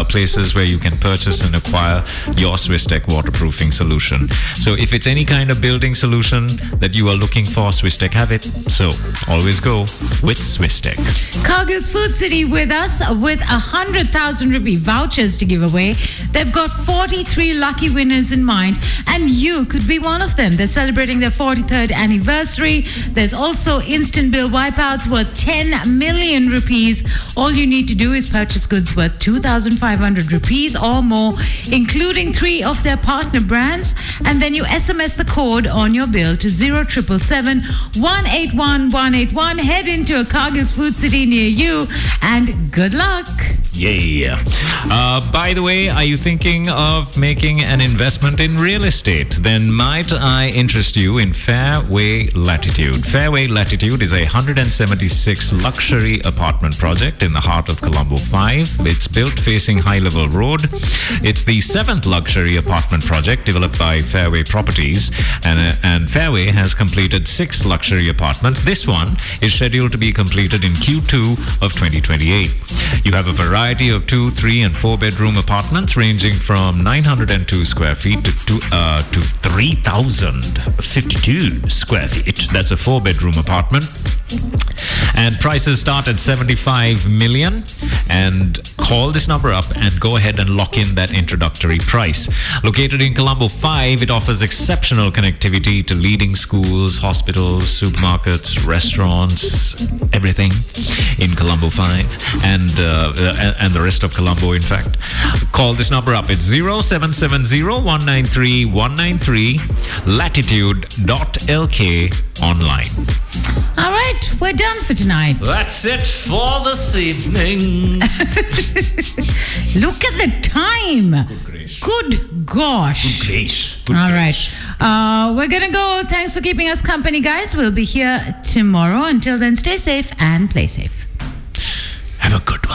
places where you can purchase and acquire your Swisstech waterproofing solution. So if it's any kind of building solution that you are looking for, Swisstech have it. So always go with Swisstech. Cargill's Food City with us with 100,000 rupee vouchers to give away. They've got 43 lucky winners in mind, and you could be one of them. They're celebrating their 43rd anniversary. There's also instant bill wipeouts worth 10 million rupees. All you need to do is purchase goods worth 2,500 rupees or more, including 3 of their partner brands, and then you SMS the code on your bill to 0777 181 181. Head into a Cargill's Food City near you, and good luck. Yeah. By the way, are you thinking of making an investment in real estate? Then might I interest you in Fairway Latitude. Fairway Latitude is a 176 luxury apartment project in the heart of Colombo 5. It's built facing High Level Road. It's the 7th luxury apartment project developed by Fairway Properties, and Fairway has completed 6 luxury apartments. This one is scheduled to be completed in Q2 of 2028. You have a variety of 2, 3 and 4 bedroom apartments ranging from 902 square feet to 3,052 square feet. That's a 4 bedroom apartment. And prices start at 75 million. And call this number up and go ahead and lock in that introductory price. Located in Colombo 5, it offers exceptional connectivity to leading schools, hospitals, supermarkets, restaurants, everything in Colombo 5 and the rest of Colombo, in fact. Call this number up. It's 0770 193 193, latitude.lk online. All right, we're done for tonight. That's it for this evening. Look at the time. Good grace. Good gosh. Good grace. Good All grace. right. We're going to go. Thanks for keeping us company, guys. We'll be here tomorrow. Until then, stay safe and play safe. Have a good